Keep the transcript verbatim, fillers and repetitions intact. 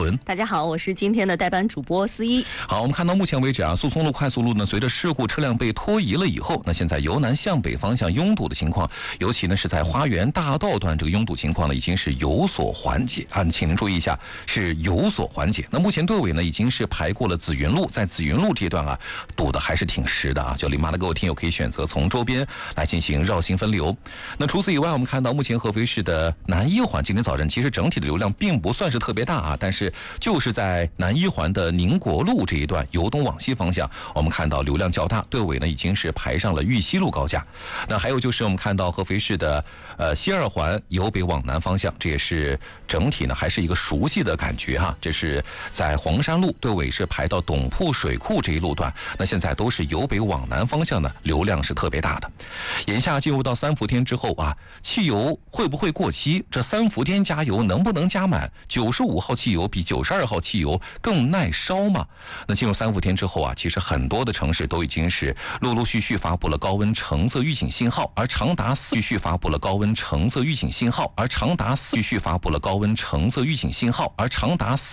伦。 大家好，我是今天的代班主播思一。 好，我们看到目前为止啊，速松路、快速路呢，随着事故车辆被拖移了以后，那现在由南向北方向拥堵的情况，尤其呢是在花园大道段这个拥堵情况呢，已经是有所缓解啊，请您注意一下，是有所缓解。那目前队尾呢已经是排过了紫云路，在紫云路这段啊，堵的还是挺实的啊，就林马的各位听友可以选择从周边来进行绕行分流。那除此以外，我们看到目前合肥市的南一环今天早晨其实整体的流量并不算是特别大啊，但是就是在南一环的宁国路这一段由东往西方向，我们看到流量较大，队尾呢已经是排上了玉溪路高架。那还有就是我们看到合肥市的呃西二环由北往南方向，这也是整体呢还是一个熟悉的感觉哈。这是在黄山路，队尾是排到董铺水库这一路段，那现在都是由北往南方向呢，流量是特别大的。眼下进入到三伏天之后啊，汽油会不会过期？这三伏天加油能不能加满？九十五号汽油比九十二号汽油更耐烧吗？那进入三伏天之后啊，其实很多的城市都已经是陆陆续续发布了高温橙色预警信号，而长达四续续发布了高温橙色预警信号，而长达四续续发布了高温橙色预警信号，而长达四